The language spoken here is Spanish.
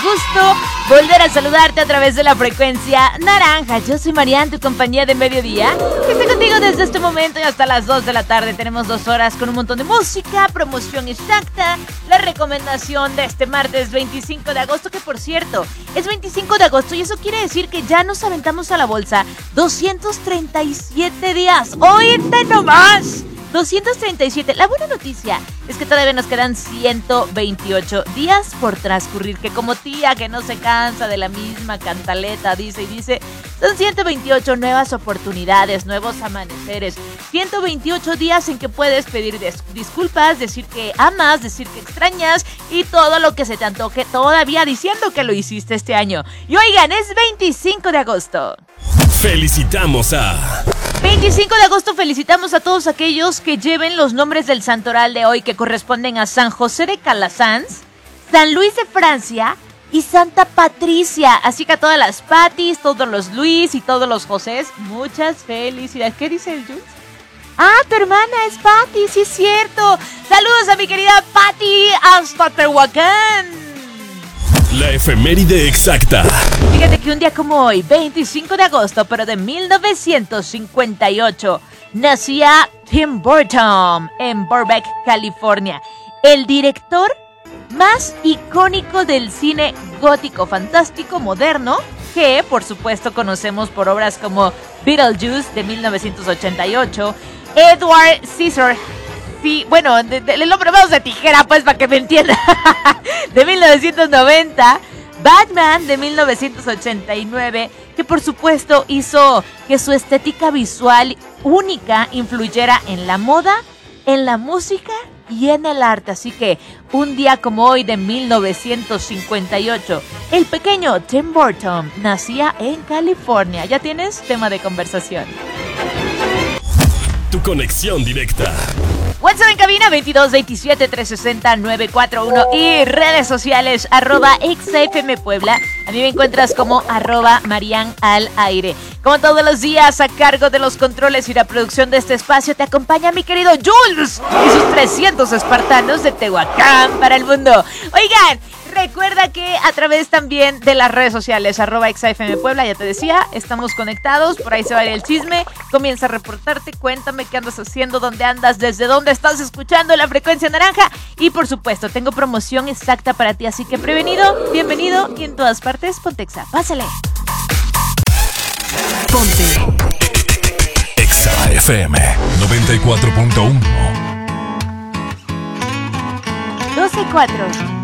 gusto volver a saludarte a través de la frecuencia naranja. Yo soy Marian, tu compañía de mediodía. Estoy contigo desde este momento y hasta las 2 de la tarde. Tenemos 2 horas con un montón de música, promoción exacta, la recomendación de este martes 25 de agosto, que por cierto, es 25 de agosto y eso quiere decir que ya nos aventamos a la bolsa 237 días. ¡Oíste nomás! 237. La buena noticia es que todavía nos quedan 128 días por transcurrir, que como tía que no se cansa de la misma cantaleta dice y dice, son 128 nuevas oportunidades, nuevos amaneceres, 128 días en que puedes pedir disculpas, decir que amas, decir que extrañas y todo lo que se te antoje, todavía diciendo que lo hiciste este año. Y oigan, es 25 de agosto. Felicitamos a... 25 de agosto felicitamos a todos aquellos que lleven los nombres del santoral de hoy, que corresponden a San José de Calasanz, San Luis de Francia y Santa Patricia. Así que a todas las Patis, todos los Luis y todos los Josés, muchas felicidades. ¿Qué dice el Jules? Ah, tu hermana es Pati, sí es cierto. Saludos a mi querida Pati hasta Tehuacán. La efeméride exacta. Fíjate que un día como hoy, 25 de agosto, pero de 1958, nacía Tim Burton en Burbank, California. El director más icónico del cine gótico, fantástico, moderno, que por supuesto conocemos por obras como Beetlejuice de 1988, Edward Scissorhands, bueno, el hombre manos de tijera, pues, para que me entienda, de 1990, Batman de 1989, que por supuesto hizo que su estética visual única influyera en la moda, en la música y en el arte. Así que un día como hoy de 1958, el pequeño Tim Burton nacía en California. ¿Ya tienes tema de conversación? Tu conexión directa. WhatsApp en cabina 2227-360-941 y redes sociales @XFM Puebla. A mí me encuentras como @Marian al aire. Como todos los días, a cargo de los controles y la producción de este espacio, te acompaña mi querido Jules y sus 300 espartanos de Tehuacán para el mundo. Oigan, recuerda que a través también de las redes sociales @XFM Puebla, ya te decía, estamos conectados, por ahí se va a ir el chisme, comienza a reportarte, cuéntame qué andas haciendo, dónde andas, desde dónde estás escuchando la frecuencia naranja y por supuesto tengo promoción exacta para ti, así que prevenido, bienvenido y en todas partes, Pontexa, pásale. Ponte Exa FM 94.1 12:04